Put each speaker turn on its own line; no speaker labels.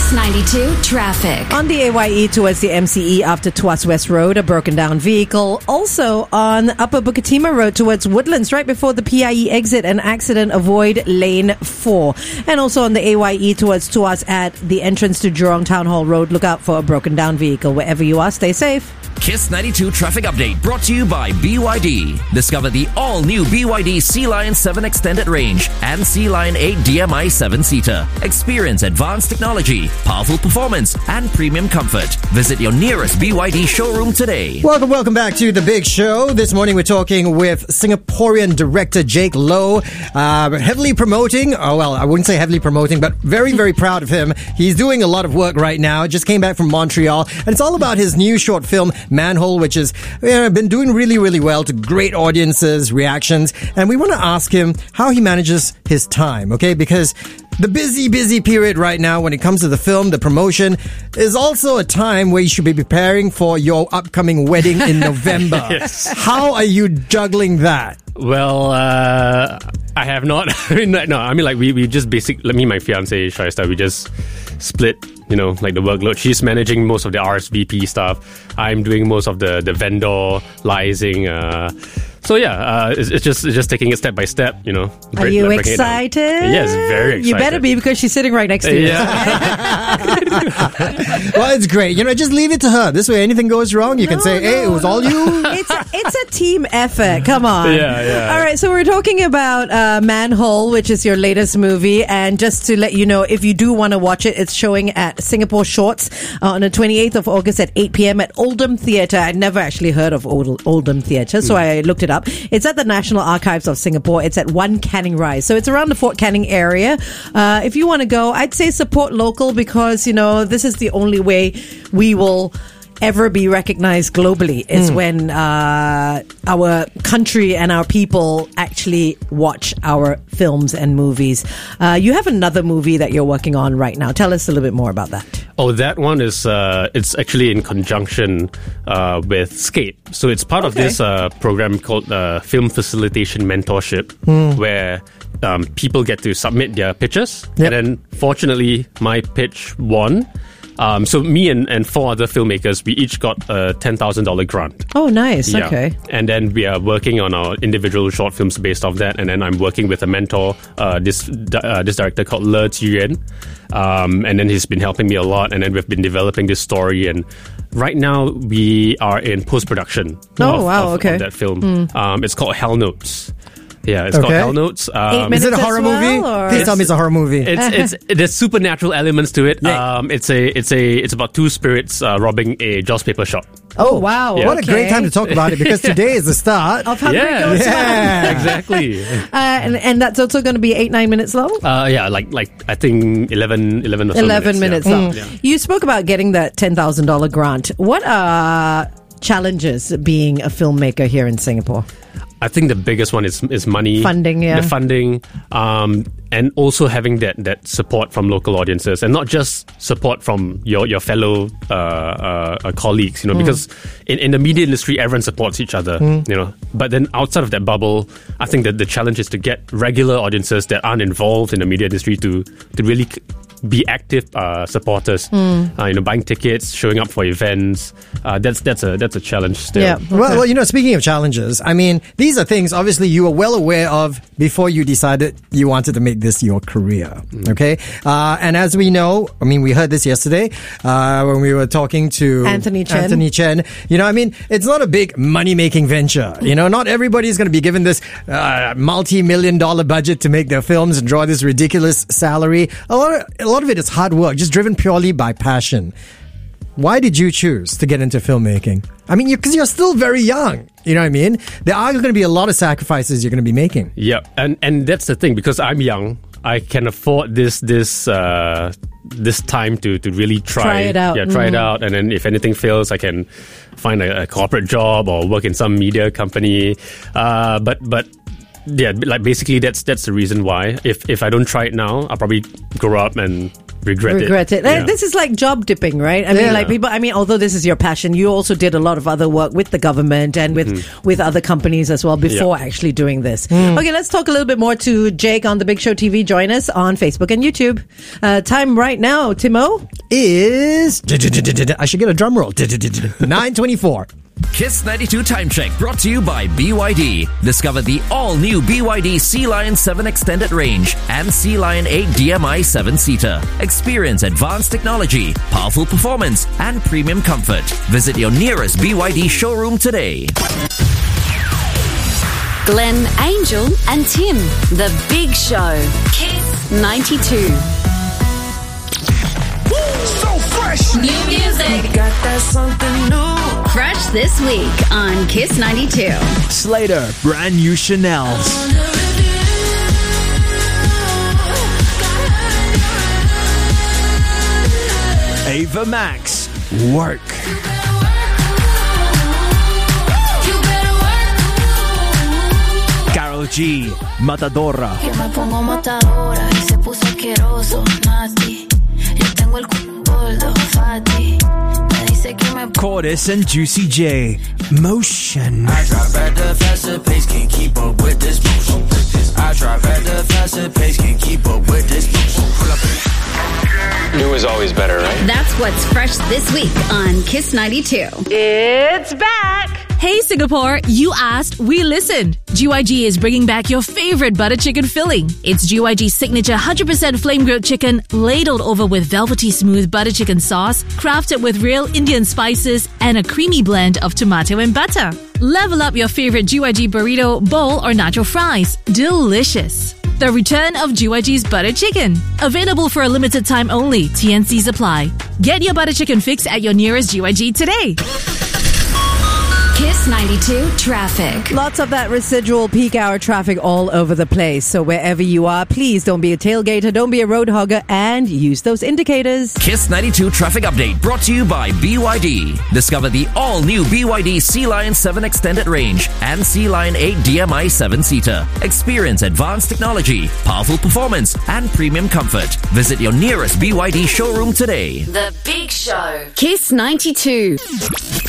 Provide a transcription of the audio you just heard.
Kiss 92 traffic.
On the AYE towards the MCE after Tuas West Road, a broken down vehicle. Also on Upper Bukit Road towards Woodlands, right before the PIE exit, an accident. Avoid lane 4. And also on the AYE towards Tuas at the entrance to Jurong Town Hall Road, look out for a broken down vehicle. Wherever you are, stay safe.
Kiss 92 traffic update brought to you by BYD. Discover the all-new BYD Sea Lion 7 Extended Range and Sea Lion 8 DMI 7-seater. Experience advanced technology, powerful performance, and premium comfort. Visit your nearest BYD showroom today.
Welcome back to The Big Show. This morning we're talking with Singaporean director Jake Loh. Heavily promoting, I wouldn't say heavily promoting, but very, very proud of him. He's doing a lot of work right now. Just came back from Montreal. And it's all about his new short film, Manhole, which has been doing really, really well to great audiences, reactions. And we want to ask him how he manages his time, okay? Because the busy period right now when it comes to the film, the promotion, is also a time where you should be preparing for your upcoming wedding in November.
Yes.
How are you juggling that?
Well, I have not. We just me and my fiancée, Shaista, we just split, the workload. She's managing most of the RSVP stuff. I'm doing most of the vendor liaising. It's just taking it step by step,
Are you excited?
Yes, very excited.
You better be, because she's sitting right next to you.
Yeah.
Well, it's great. Just leave it to her. This way, anything goes wrong, you can say, hey, it was all you.
It's a team effort. Come on.
Yeah.
All right, so we're talking about Manhole, which is your latest movie. And just to let you know, if you do want to watch it, it's showing at Singapore Shorts on the 28th of August at 8 p.m. at Oldham Theatre. I'd never actually heard of Oldham Theatre, so I looked it up. It's at the National Archives of Singapore. It's at 1 Canning Rise. So it's around the Fort Canning area. If you want to go, I'd say support local, because, this is the only way we will ever be recognized globally, is when our country and our people actually watch our films and movies. You have another movie that you're working on right now. Tell us a little bit more about that.
Oh, that one is it's actually in conjunction with SCAPE. So it's part of this program called Film Facilitation Mentorship, where people get to submit their pitches.
Yep.
And then, fortunately, my pitch won. So me and 4 other filmmakers, we each got a $10,000 grant.
Oh, nice.
Yeah.
Okay.
And then we are working on our individual short films based off that. And then I'm working with a mentor, this director called Le Qiyuan. And then he's been helping me a lot. And then we've been developing this story. And right now we are in post-production of that film. It's called Hell Notes. Yeah, it's called Hell Notes.
8 minutes
is it a horror movie? Please tell me it's a horror movie.
There's supernatural elements to it.
Yeah.
It's about 2 spirits robbing a Joss paper shop.
Oh, wow.
What a great time to talk about it, because today is the start
of Hungry Ghost.
Yeah.
Exactly.
And that's also going to be 8-9 minutes long?
Like I think 11 or so
11 minutes long.
Yeah.
You spoke about getting that $10,000 grant. What are challenges being a filmmaker here in Singapore?
I think the biggest one is money.
Funding, yeah.
The funding, and also having that support from local audiences, and not just support from your fellow colleagues, because in the media industry, everyone supports each other, But then outside of that bubble, I think that the challenge is to get regular audiences that aren't involved in the media industry to really be active supporters, buying tickets, showing up for events. That's a challenge still.
Yeah.
Well, speaking of challenges, I mean, these are things obviously you were well aware of before you decided you wanted to make this your career. Okay, and as we know, we heard this yesterday when we were talking to
Anthony
Chen. It's not a big money-making venture. Not everybody is going to be given this multi-million-dollar budget to make their films and draw this ridiculous salary. A lot of it is hard work, just driven purely by passion. Why did you choose to get into filmmaking? Because you're still very young. You know what I mean? There are going to be a lot of sacrifices you're going to be making.
Yeah, and that's the thing, because I'm young, I can afford this time to really try
it out.
Yeah, try it out, and then if anything fails, I can find a corporate job or work in some media company. But yeah, basically that's the reason why. If I don't try it now, I'll probably grow up and regret it.
Yeah. This is like job dipping, right? Although this is your passion, you also did a lot of other work with the government and with other companies as well before actually doing this. Okay, let's talk a little bit more to Jake on The Big Show TV. Join us on Facebook and YouTube. Time right now, Timo.
is... I should get a drum roll. 9:24.
Kiss 92 Time Check brought to you by BYD. Discover the all-new BYD Sea Lion 7 Extended Range and Sea Lion 8 DMI 7-seater. Experience advanced technology, powerful performance, and premium comfort. Visit your nearest BYD showroom today.
Glenn, Angel, and Tim. The Big Show. Kiss 92.
So fresh.
New music.
Got that something new.
Fresh this week on Kiss 92.
Slater, brand new Chanel's. Ava Max, Work. Karol G, Matadora.
Yo me pongo matadora y se puso asqueroso, nasty. Yo tengo el culo gordo, fatty. Me dice que me
Cordis and Juicy J, Motion.
I drive at the faster pace, can't keep up with this motion. I drive at the faster pace, can't keep up with this motion. Pull up.
New is always better, right?
That's what's fresh this week on Kiss 92.
It's back.
Hey Singapore, you asked, we listened. GYG is bringing back your favorite butter chicken filling. It's GYG's signature 100% flame-grilled chicken ladled over with velvety smooth butter chicken sauce, crafted with real Indian spices and a creamy blend of tomato and butter. Level up your favorite GYG burrito, bowl or nacho fries. Delicious. The return of GYG's butter chicken. Available for a limited time only. TNCs apply. Get your butter chicken fix at your nearest GYG today.
Kiss 92 traffic.
Lots of that residual peak hour traffic all over the place. So wherever you are, please don't be a tailgater, don't be a road hogger, and use those indicators.
Kiss 92 Traffic Update brought to you by BYD. Discover the all-new BYD Sea Lion 7 Extended Range and Sea Lion 8 DMI 7-seater. Experience advanced technology, powerful performance, and premium comfort. Visit your nearest BYD showroom today.
The Big Show. Kiss 92.